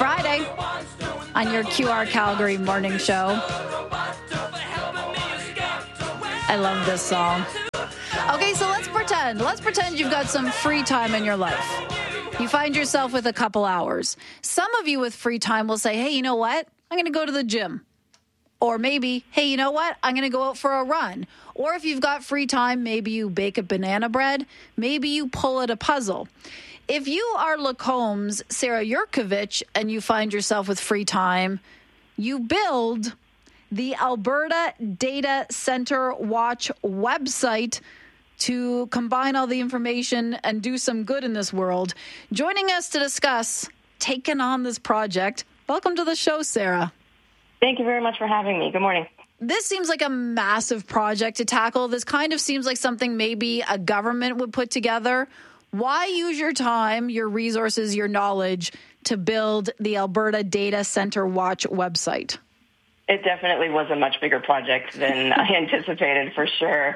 Friday on your QR Calgary morning show. I love this song. Okay, so let's pretend you've got some free time in your life. You find yourself with a couple hours. Some of you with free time will say, hey, you know what? I'm going to go to the gym. Or maybe, hey, you know what? I'm going to go out for a run. Or if you've got free time, maybe you bake a banana bread. Maybe you pull at a puzzle. If you are Lacomb's Sarah Yurkovich and you find yourself with free time, you build the Alberta Data Center Watch website to combine all the information and do some good in this world. Joining us to discuss taking on this project, welcome to the show, Sarah. Thank you very much for having me. Good morning. This seems like a massive project to tackle. This kind of seems like something maybe a government would put together. Why use your time, your resources, your knowledge to build the Alberta Data Center Watch website? It definitely was a much bigger project than I anticipated, for sure.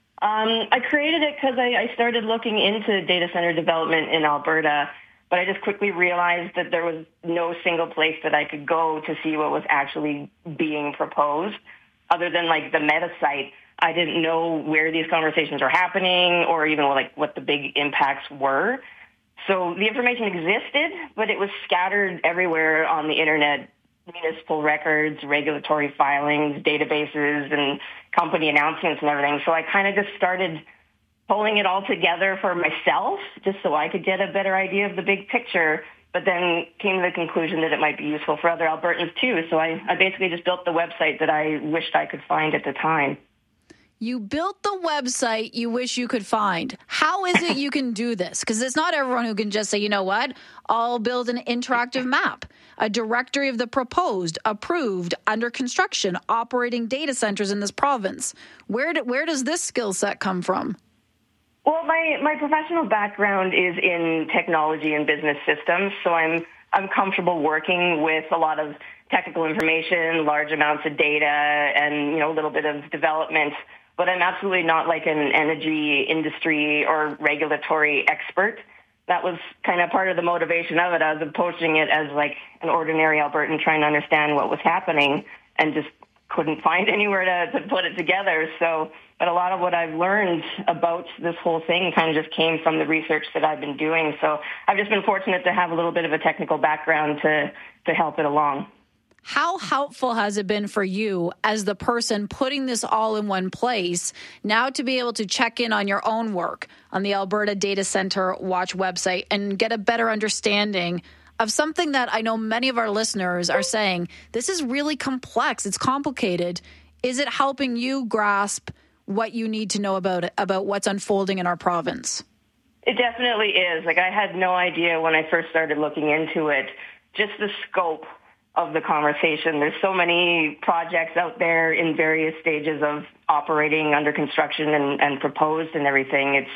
I created it because I started looking into data center development in Alberta, but I just quickly realized that there was no single place that I could go to see what was actually being proposed. Other than like the Meta site, I didn't know where these conversations were happening or even like what the big impacts were. So the information existed, but it was scattered everywhere on the internet. Municipal records, regulatory filings, databases, and company announcements and everything. So I kind of just started pulling it all together for myself just so I could get a better idea of the big picture, but then came to the conclusion that it might be useful for other Albertans too. So I basically just built the website that I wished I could find at the time. You built the website you wish you could find. How is it you can do this? Because it's not everyone who can just say, you know what, I'll build an interactive map, a directory of the proposed, approved, under construction, operating data centers in this province. Where does this skill set come from? Well, my professional background is in technology and business systems, so I'm comfortable working with a lot of technical information, large amounts of data, and a little bit of development. But I'm absolutely not like an energy industry or regulatory expert. That was kind of part of the motivation of it. I was approaching it as like an ordinary Albertan trying to understand what was happening and just couldn't find anywhere to put it together. But a lot of what I've learned about this whole thing kind of just came from the research that I've been doing. So I've just been fortunate to have a little bit of a technical background to help it along. How helpful has it been for you as the person putting this all in one place now to be able to check in on your own work on the Alberta Data Center Watch website and get a better understanding of something that I know many of our listeners are saying, this is really complex, it's complicated. Is it helping you grasp what you need to know about what's unfolding in our province? It definitely is. Like, I had no idea when I first started looking into it, just the scope of the conversation. There's so many projects out there in various stages of operating, under construction, and proposed and everything.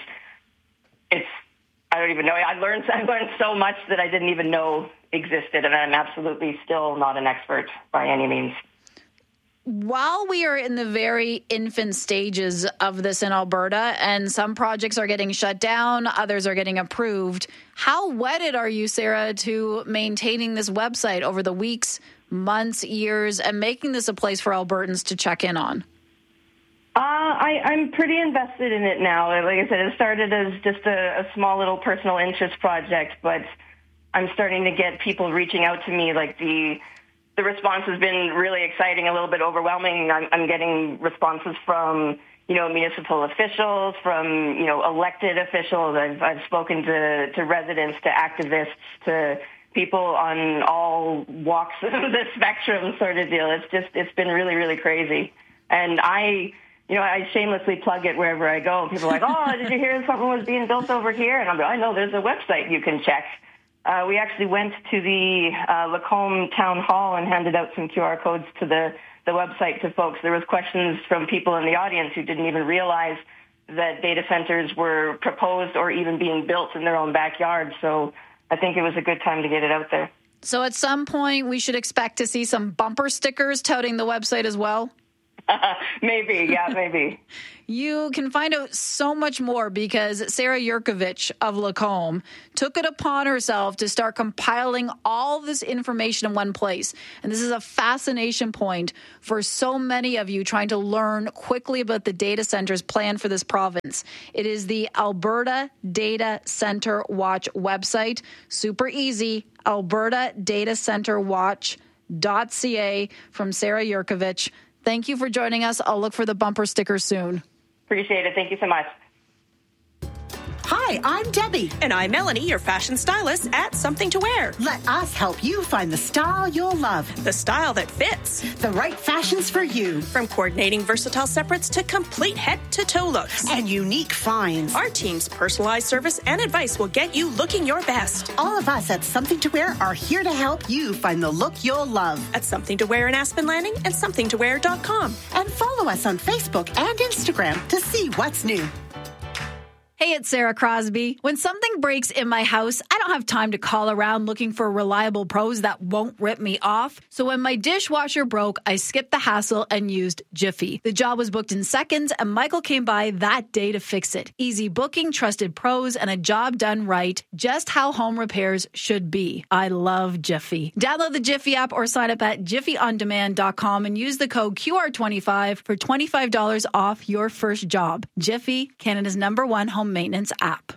It's I don't even know. I've learned so much that I didn't even know existed, and I'm absolutely still not an expert by any means. While we are in the very infant stages of this in Alberta, and some projects are getting shut down, others are getting approved, how wedded are you, Sarah, to maintaining this website over the weeks, months, years, and making this a place for Albertans to check in on? I'm pretty invested in it now. Like I said, it started as just a small little personal interest project, but I'm starting to get people reaching out to me. Like the response has been really exciting, a little bit overwhelming. I'm getting responses from, municipal officials, from, elected officials. I've spoken to residents, to activists, to people on all walks of the spectrum sort of deal. It's been really, really crazy. And I shamelessly plug it wherever I go. People are like, oh, did you hear something was being built over here? And I'm like, I know there's a website you can check. We actually went to the Lacombe Town Hall and handed out some QR codes to the website to folks. There was questions from people in the audience who didn't even realize that data centers were proposed or even being built in their own backyard. So I think it was a good time to get it out there. So at some point, we should expect to see some bumper stickers touting the website as well? Maybe. You can find out so much more because Sarah Yurkovich of Lacombe took it upon herself to start compiling all this information in one place. And this is a fascination point for so many of you trying to learn quickly about the data centers planned for this province. It is the Alberta Data Center Watch website. Super easy, albertadatacenterwatch.ca from Sarah Yurkovich. Thank you for joining us. I'll look for the bumper sticker soon. Appreciate it. Thank you so much. Hi, I'm Debbie. And I'm Melanie, your fashion stylist at Something to Wear. Let us help you find the style you'll love. The style that fits. The right fashions for you. From coordinating versatile separates to complete head-to-toe looks. And unique finds. Our team's personalized service and advice will get you looking your best. All of us at Something to Wear are here to help you find the look you'll love. At Something to Wear in Aspen Landing and somethingtowear.com. And follow us on Facebook and Instagram to see what's new. Hey, it's Sarah Crosby. When something breaks in my house, I don't have time to call around looking for reliable pros that won't rip me off. So when my dishwasher broke, I skipped the hassle and used Jiffy. The job was booked in seconds, and Michael came by that day to fix it. Easy booking, trusted pros, and a job done right. Just how home repairs should be. I love Jiffy. Download the Jiffy app or sign up at jiffyondemand.com and use the code QR25 for $25 off your first job. Jiffy, Canada's #1 home maintenance app.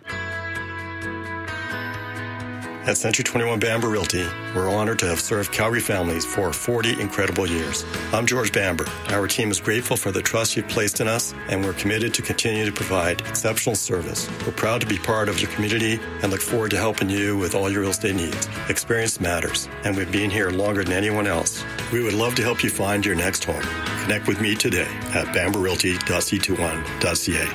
At Century 21 Bamber Realty, we're honored to have served Calgary families for 40 incredible years. I'm George Bamber. Our team is grateful for the trust you've placed in us, and we're committed to continue to provide exceptional service. We're proud to be part of your community and look forward to helping you with all your real estate needs. Experience matters, and we've been here longer than anyone else. We would love to help you find your next home. Connect with me today at bamberrealty.c21.ca.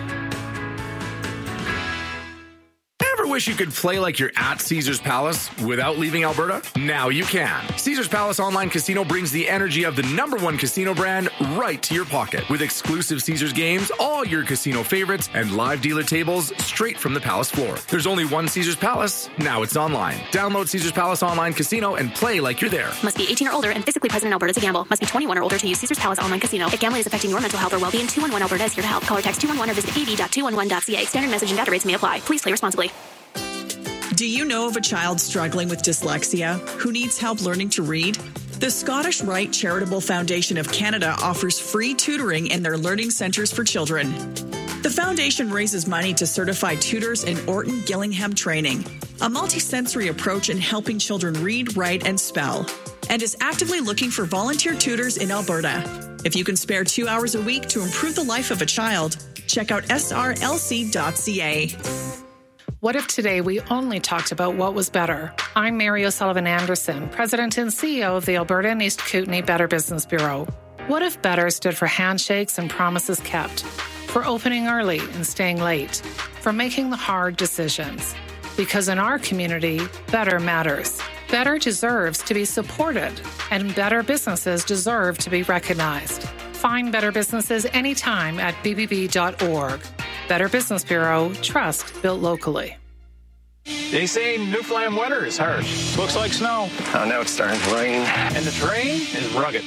Wish you could play like you're at Caesars Palace without leaving Alberta? Now you can. Caesars Palace Online Casino brings the energy of the #1 casino brand right to your pocket with exclusive Caesars games, all your casino favorites, and live dealer tables straight from the Palace floor. There's only one Caesars Palace. Now it's online. Download Caesars Palace Online Casino and play like you're there. Must be 18 or older and physically present in Alberta to gamble. Must be 21 or older to use Caesars Palace Online Casino. If gambling is affecting your mental health or well-being, 211 Alberta is here to help. Call or text 211 or visit av.211.ca. Standard message and data rates may apply. Please play responsibly. Do you know of a child struggling with dyslexia who needs help learning to read? The Scottish Rite Charitable Foundation of Canada offers free tutoring in their learning centres for children. The foundation raises money to certify tutors in Orton Gillingham training, a multisensory approach in helping children read, write, and spell, and is actively looking for volunteer tutors in Alberta. If you can spare 2 hours a week to improve the life of a child, check out srlc.ca. What if today we only talked about what was better? I'm Mary O'Sullivan Anderson, President and CEO of the Alberta and East Kootenay Better Business Bureau. What if better stood for handshakes and promises kept, for opening early and staying late, for making the hard decisions? Because in our community, better matters. Better deserves to be supported, and better businesses deserve to be recognized. Find better businesses anytime at bbb.org. Better Business Bureau, trust built locally. They say Newfoundland winter is harsh. Looks like snow. Oh, now it's starting to rain. And the terrain is rugged.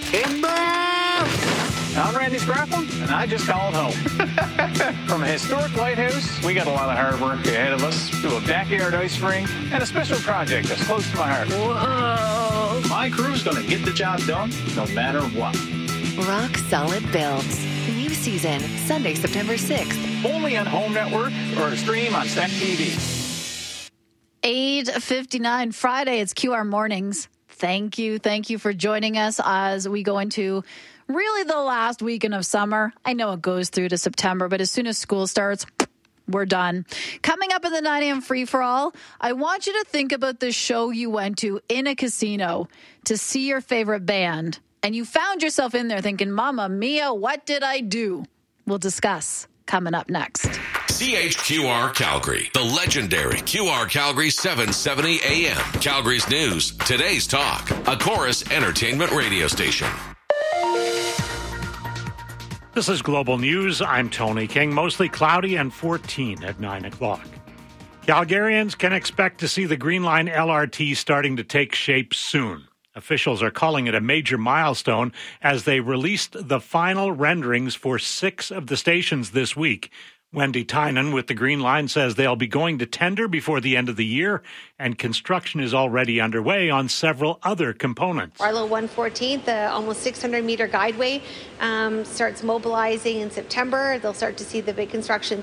I'm Randy Scrappin, and I just called home. From a historic lighthouse, we got a lot of hard work ahead of us, to a backyard ice rink, and a special project that's close to my heart. Whoa! My crew's going to get the job done, no matter what. Rock Solid Builds. New season, Sunday, September 6th. Only on Home Network or stream on Stack TV. 8:59 Friday. It's QR Mornings. Thank you for joining us as we go into really the last weekend of summer. I know it goes through to September, but as soon as school starts, we're done. Coming up in the 9 a.m. free-for-all, I want you to think about the show you went to in a casino to see your favorite band. And you found yourself in there thinking, Mamma Mia, what did I do? We'll discuss coming up next. CHQR Calgary, the legendary QR Calgary 770 AM. Calgary's news, today's talk, a Chorus Entertainment radio station. This is Global News. I'm Tony King. Mostly cloudy and 14 at 9 o'clock. Calgarians can expect to see the Green Line LRT starting to take shape soon. Officials are calling it a major milestone as they released the final renderings for 6 of the stations this week. Wendy Tynan with the Green Line says they'll be going to tender before the end of the year, and construction is already underway on several other components. Arlo 114th, the almost 600-meter guideway, starts mobilizing in September. They'll start to see the big construction